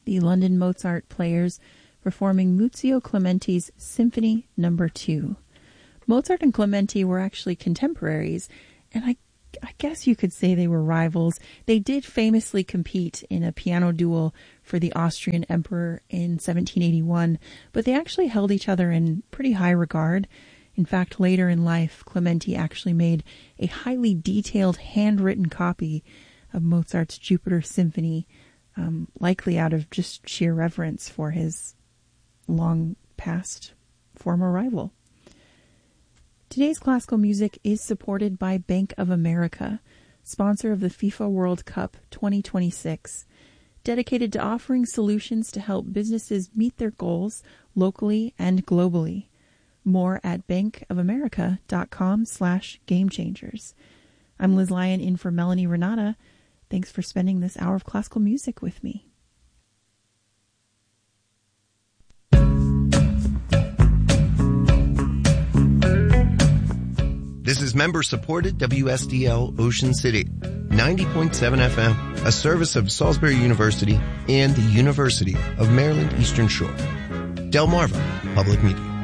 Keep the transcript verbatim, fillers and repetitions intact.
the London Mozart Players performing Muzio Clementi's Symphony Number Two. Mozart and Clementi were actually contemporaries, and I, I guess you could say they were rivals. They did famously compete in a piano duel for the Austrian emperor in seventeen eighty-one, but they actually held each other in pretty high regard. In fact, later in life, Clementi actually made a highly detailed handwritten copy of Mozart's Jupiter Symphony, um, likely out of just sheer reverence for his long past former rival. Today's classical music is supported by Bank of America, sponsor of the FIFA World Cup twenty twenty-six, dedicated to offering solutions to help businesses meet their goals locally and globally. More at bankofamerica.com slash game changers. I'm Liz Lyon in for Melanie Renata. Thanks for spending this hour of classical music with me. This is member-supported W S D L Ocean City, ninety point seven F M, a service of Salisbury University and the University of Maryland Eastern Shore. Delmarva Public Media.